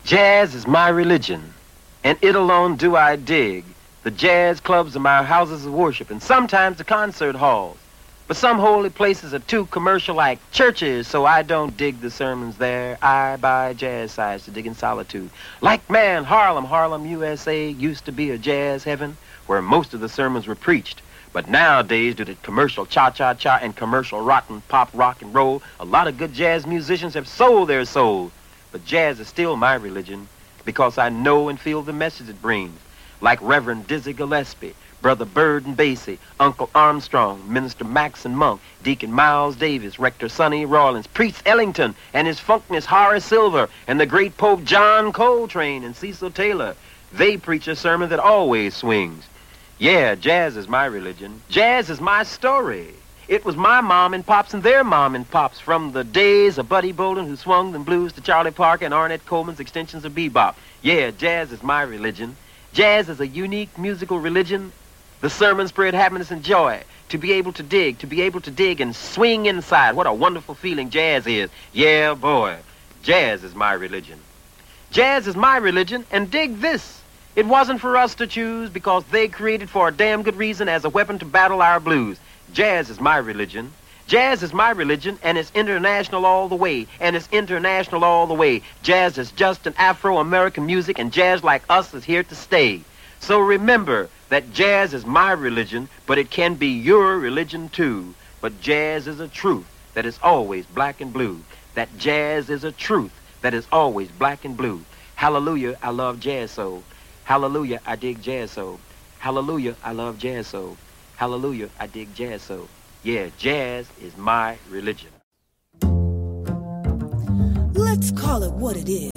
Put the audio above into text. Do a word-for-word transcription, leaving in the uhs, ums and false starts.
Jazz is my religion, and it alone do I dig. The jazz clubs are my houses of worship, and sometimes the concert halls. But some holy places are too commercial like churches, so I don't dig the sermons there. I buy jazz sides to dig in solitude. Like, man, Harlem, Harlem, U S A used to be a jazz heaven where most of the sermons were preached. But nowadays, due to commercial cha-cha-cha and commercial rotten pop, rock, and roll, a lot of good jazz musicians have sold their souls. But jazz is still my religion because I know and feel the message it brings. Like Reverend Dizzy Gillespie, Brother Bird and Basie, Uncle Armstrong, Minister Max and Monk, Deacon Miles Davis, Rector Sonny Rollins, Priest Ellington, and his funkness Horace Silver, and the great Pope John Coltrane and Cecil Taylor. They preach a sermon that always swings. Yeah, jazz is my religion. Jazz is my story. It was my mom and pops and their mom and pops from the days of Buddy Bolden, who swung them blues, to Charlie Parker and Ornette Coleman's extensions of bebop. Yeah, jazz is my religion. Jazz is a unique musical religion. The sermon spread happiness and joy. To be able to dig, to be able to dig and swing inside. What a wonderful feeling jazz is. Yeah, boy, jazz is my religion. Jazz is my religion, and dig this. It wasn't for us to choose because they created for a damn good reason as a weapon to battle our blues. Jazz is my religion. Jazz is my religion, and it's international all the way, and it's international all the way. Jazz is just an Afro-American music, and jazz like us is here to stay. So remember that jazz is my religion, but it can be your religion too. But jazz is a truth that is always black and blue. That jazz is a truth that is always black and blue. Hallelujah, I love jazz so. Hallelujah, I dig jazz so. Hallelujah, I love jazz so. Hallelujah, I dig jazz so. Yeah, jazz is my religion. Let's call it what it is.